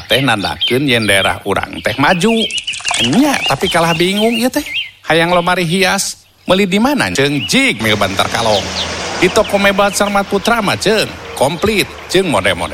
teh nandakeun yen daerah urang teh maju. Nya, tapi kalah bingung ya teh. Hayang lomari hias, meuli di mana ceung jig mil Bantar Kalong. Di toko mebel Cermat Putra mah ceung, komplit ceung mode-mode.